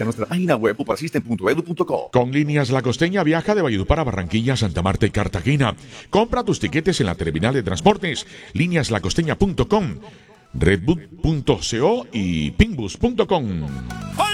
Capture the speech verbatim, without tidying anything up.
visita nuestra página web uprasystem punto edu punto co. Con Líneas La Costeña viaja de Valledupar a Barranquilla, Santa Marta y Cartagena. Compra tus tiquetes en la terminal de transportes líneas la costeña punto com, redbook punto co y pinbus punto com.